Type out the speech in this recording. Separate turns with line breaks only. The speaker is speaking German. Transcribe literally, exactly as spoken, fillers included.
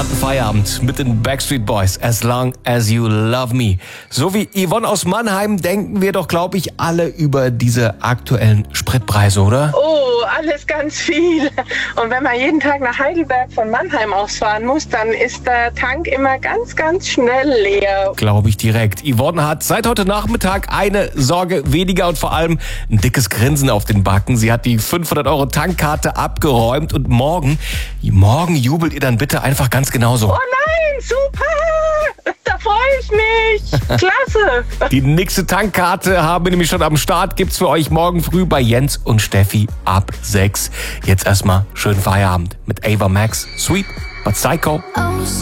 entspannten Feierabend mit den Backstreet Boys. As long as you love me. So wie Yvonne aus Mannheim denken wir doch, glaube ich, alle über diese aktuellen Spritpreise, oder?
Oh, alles ganz viel. Und wenn man jeden Tag nach Heidelberg von Mannheim ausfahren muss, dann ist der Tank immer ganz, ganz schnell leer.
Glaube ich direkt. Yvonne hat seit heute Nachmittag eine Sorge weniger und vor allem ein dickes Grinsen auf den Backen. Sie hat die fünfhundert Euro Tankkarte abgeräumt und morgen, morgen jubelt ihr dann bitte einfach ganz genauso.
Oh nein, super! Da freue ich mich. Klasse.
Die nächste Tankkarte haben wir nämlich schon am Start. Gibt's für euch morgen früh bei Jens und Steffi ab sechs. Jetzt erstmal schönen Feierabend mit Ava Max. Sweet but Psycho.